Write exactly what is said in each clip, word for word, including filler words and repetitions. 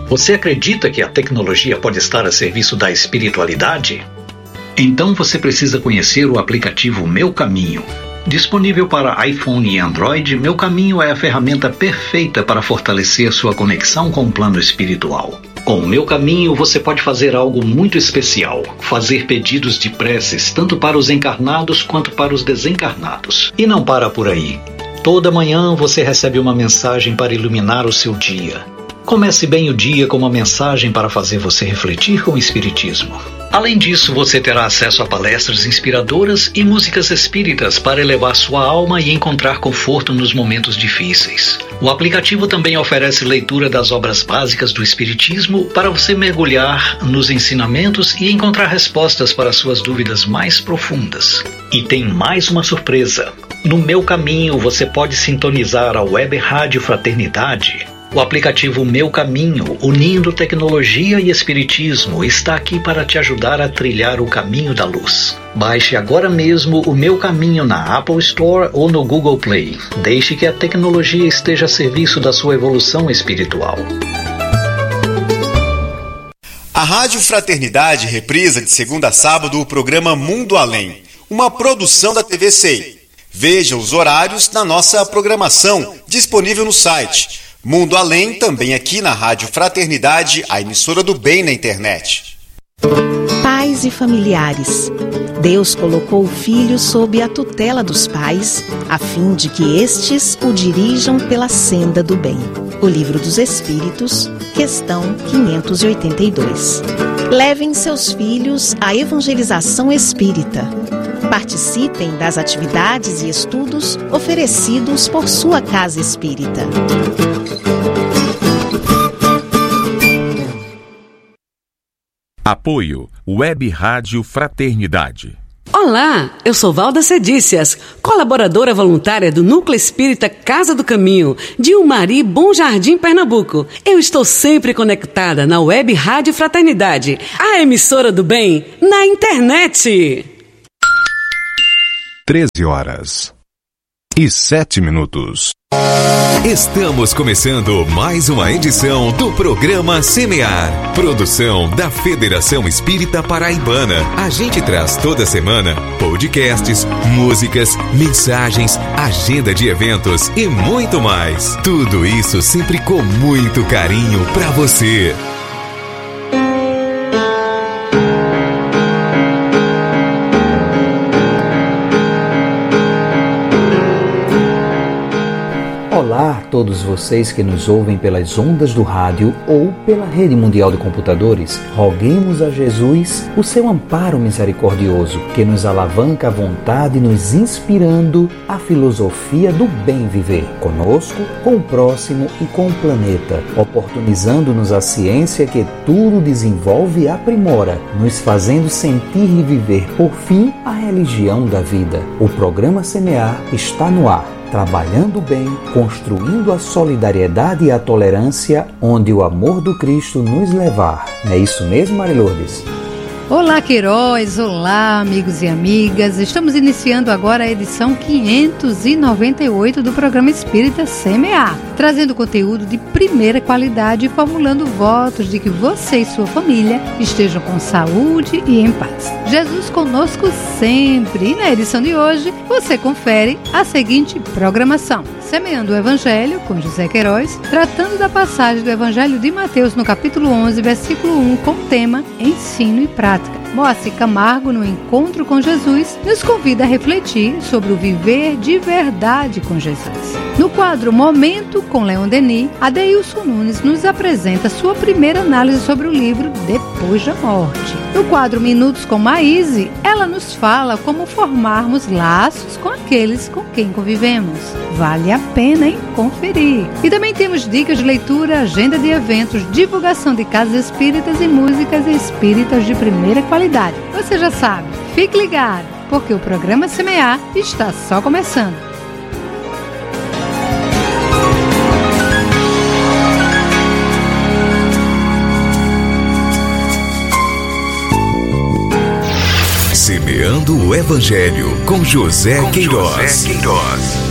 Você acredita que a tecnologia pode estar a serviço da espiritualidade? Então você precisa conhecer o aplicativo Meu Caminho. Disponível para iPhone e Android, Meu Caminho é a ferramenta perfeita para fortalecer sua conexão com o plano espiritual. Com o Meu Caminho, você pode fazer algo muito especial: fazer pedidos de preces tanto para os encarnados quanto para os desencarnados. E não para por aí. Toda manhã você recebe uma mensagem para iluminar o seu dia. Comece bem o dia com uma mensagem para fazer você refletir com o Espiritismo. Além disso, você terá acesso a palestras inspiradoras e músicas espíritas para elevar sua alma e encontrar conforto nos momentos difíceis. O aplicativo também oferece leitura das obras básicas do Espiritismo para você mergulhar nos ensinamentos e encontrar respostas para suas dúvidas mais profundas. E tem mais uma surpresa. No Meu Caminho, você pode sintonizar a Web Rádio Fraternidade. O aplicativo Meu Caminho, unindo tecnologia e espiritismo, está aqui para te ajudar a trilhar o caminho da luz. Baixe agora mesmo o Meu Caminho na Apple Store ou no Google Play. Deixe que a tecnologia esteja a serviço da sua evolução espiritual. A Rádio Fraternidade reprisa de segunda a sábado o programa Mundo Além, uma produção da T V C I. Veja os horários na nossa programação, disponível no site Mundo Além, também aqui na Rádio Fraternidade, a emissora do bem na internet. Pais e familiares. Deus colocou o filho sob a tutela dos pais, a fim de que estes o dirijam pela senda do bem. O Livro dos Espíritos, questão quinhentos e oitenta e dois. Levem seus filhos à evangelização espírita. Participem das atividades e estudos oferecidos por sua casa espírita. Apoio Web Rádio Fraternidade. Olá, eu sou Valda Cedícias, colaboradora voluntária do Núcleo Espírita Casa do Caminho, de Umari, Bom Jardim, Pernambuco. Eu estou sempre conectada na Web Rádio Fraternidade, a emissora do bem na internet. treze horas e sete minutos. Estamos começando mais uma edição do programa Semear, produção da Federação Espírita Paraibana. A gente traz toda semana podcasts, músicas, mensagens, agenda de eventos e muito mais. Tudo isso sempre com muito carinho para você. Olá a todos vocês que nos ouvem pelas ondas do rádio ou pela rede mundial de computadores. Roguemos a Jesus o seu amparo misericordioso, que nos alavanca à vontade, nos inspirando a filosofia do bem viver, conosco, com o próximo e com o planeta, oportunizando-nos a ciência que tudo desenvolve e aprimora, nos fazendo sentir e viver, por fim, a religião da vida. O programa Semear está no ar, trabalhando bem, construindo a solidariedade e a tolerância, onde o amor do Cristo nos levar. Não é isso mesmo, Maria Lourdes? Olá, Queiroz! Olá, amigos e amigas! Estamos iniciando agora a edição quinhentos e noventa e oito do programa Espírita Semear, trazendo conteúdo de primeira qualidade e formulando votos de que você e sua família estejam com saúde e em paz. Jesus conosco sempre! E na edição de hoje, você confere a seguinte programação: Semeando o Evangelho, com José Queiroz, tratando da passagem do Evangelho de Mateus no capítulo onze, versículo um, com o tema Ensino e Prática. Moacir Camargo, no Encontro com Jesus, nos convida a refletir sobre o viver de verdade com Jesus. No quadro Momento com Leon Denis, Adeilson Nunes nos apresenta sua primeira análise sobre o livro Depois da Morte. No quadro Minutos com Maíse, ela nos fala como formarmos laços com aqueles com quem convivemos. Vale a pena, hein, conferir. E também temos dicas de leitura, agenda de eventos, divulgação de casas espíritas e músicas espíritas de primeira qualidade. Você já sabe, fique ligado, porque o programa Semear está só começando. Semeando o Evangelho, com José com Queiroz. José Queiroz.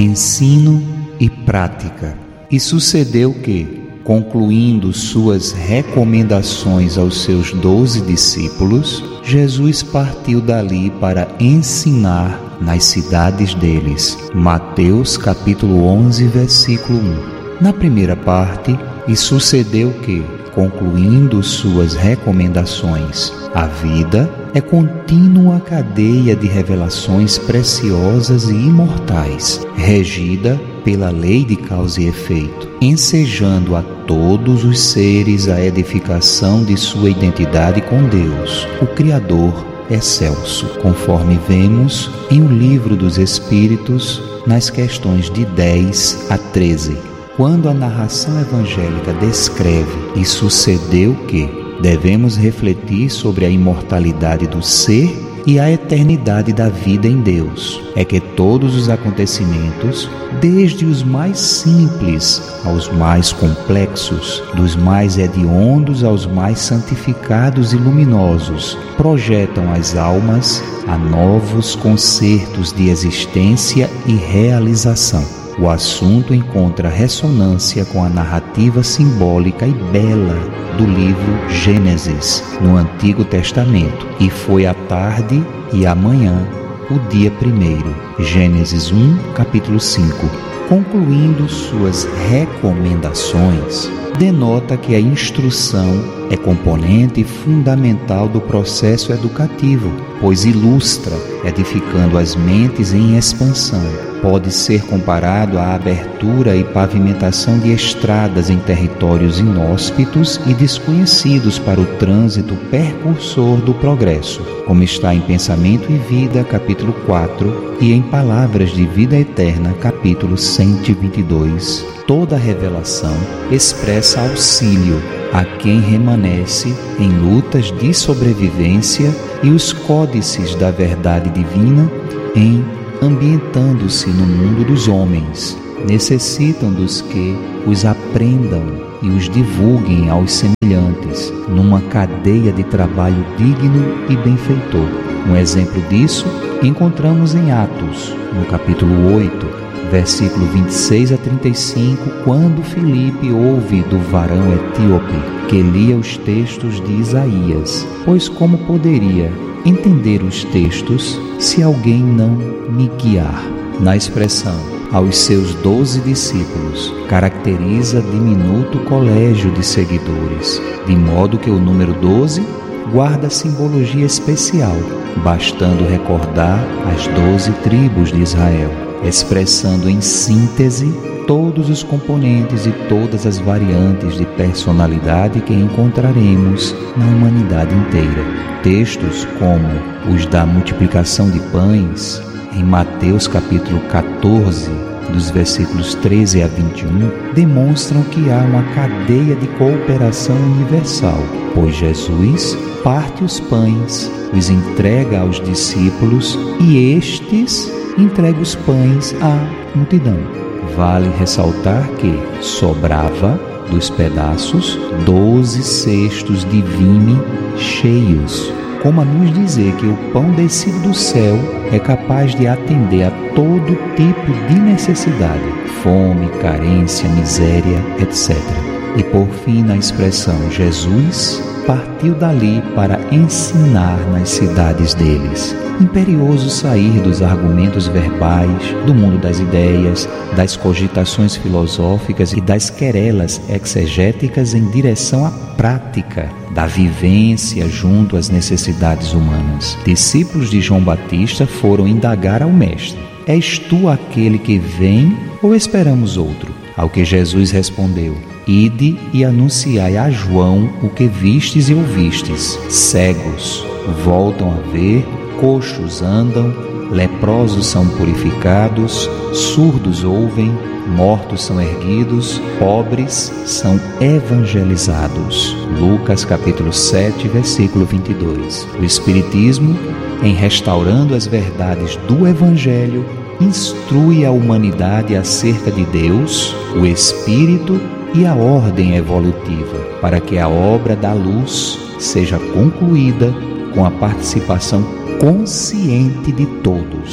ensino e prática. E sucedeu que, concluindo suas recomendações aos seus doze discípulos, Jesus partiu dali para ensinar nas cidades deles. Mateus capítulo onze, versículo um. Na primeira parte, e sucedeu que, concluindo suas recomendações, a vida é contínua cadeia de revelações preciosas e imortais, regida pela lei de causa e efeito, ensejando a todos os seres a edificação de sua identidade com Deus, o Criador excelso, conforme vemos em O Livro dos Espíritos, nas questões de dez a treze. Quando a narração evangélica descreve e sucedeu que, devemos refletir sobre a imortalidade do ser e a eternidade da vida em Deus. É que todos os acontecimentos, desde os mais simples aos mais complexos, dos mais hediondos aos mais santificados e luminosos, projetam as almas a novos concertos de existência e realização. O assunto encontra ressonância com a narrativa simbólica e bela do livro Gênesis, no Antigo Testamento, e foi a tarde e amanhã o dia primeiro. Gênesis um, capítulo cinco. Concluindo suas recomendações, denota que a instrução é componente fundamental do processo educativo, pois ilustra, edificando as mentes em expansão. Pode ser comparado à abertura e pavimentação de estradas em territórios inóspitos e desconhecidos para o trânsito percursor do progresso, como está em Pensamento e Vida, capítulo quatro, e em Palavras de Vida Eterna, capítulo cento e vinte e dois. Toda revelação expressa auxílio a quem remanesce em lutas de sobrevivência e os códices da verdade divina em ambientando-se no mundo dos homens, necessitam dos que os aprendam e os divulguem aos semelhantes, numa cadeia de trabalho digno e benfeitor. Um exemplo disso encontramos em Atos, no capítulo oito, versículo vinte e seis a trinta e cinco, quando Filipe ouve do varão etíope que lia os textos de Isaías, pois como poderia entender os textos se alguém não me guiar? Na expressão aos seus doze discípulos, caracteriza diminuto colégio de seguidores, de modo que o número doze guarda simbologia especial, bastando recordar as doze tribos de Israel, expressando em síntese todos os componentes e todas as variantes de personalidade que encontraremos na humanidade inteira. Textos como os da multiplicação de pães, em Mateus capítulo quatorze, dos versículos treze a vinte e um, demonstram que há uma cadeia de cooperação universal, pois Jesus parte os pães, os entrega aos discípulos e estes entregam os pães à multidão. Vale ressaltar que sobrava dos pedaços doze cestos de vime cheios, como a nos dizer que o pão descido do céu é capaz de atender a todo tipo de necessidade, fome, carência, miséria, etcétera. E por fim, na expressão Jesus partiu dali para ensinar nas cidades deles. Imperioso sair dos argumentos verbais, do mundo das ideias, das cogitações filosóficas e das querelas exegéticas em direção à prática da vivência junto às necessidades humanas. Discípulos de João Batista foram indagar ao Mestre: és tu aquele que vem ou esperamos outro? Ao que Jesus respondeu: ide e anunciai a João o que vistes e ouvistes. Cegos voltam a ver, coxos andam, leprosos são purificados, surdos ouvem, mortos são erguidos, pobres são evangelizados. Lucas capítulo sete, versículo vinte e dois. O Espiritismo, em restaurando as verdades do Evangelho, instrui a humanidade acerca de Deus, o Espírito e a ordem evolutiva, para que a obra da luz seja concluída com a participação consciente de todos.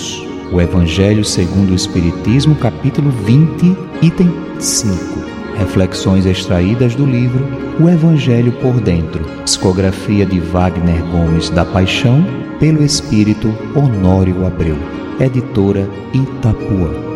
O Evangelho segundo o Espiritismo, capítulo vinte, item cinco. Reflexões extraídas do livro O Evangelho por Dentro, psicografia de Wagner Gomes da Paixão, pelo espírito Honório Abreu, editora Itapuã.